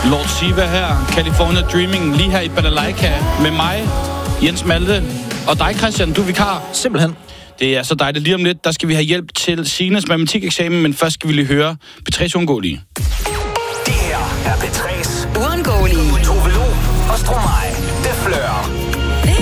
Lord Siva her, California Dreaming, lige her i Balalaika med mig, Jens Malte, og dig, Christian, du er vikar. Simpelthen. Det er så dejligt. Lige om lidt, der skal vi have hjælp til Signes matematikeksamen, men først skal vi lige høre P3's uundgåelige. Det her er P3's uundgåelige. Tove Lo og Stromae, The Fleur.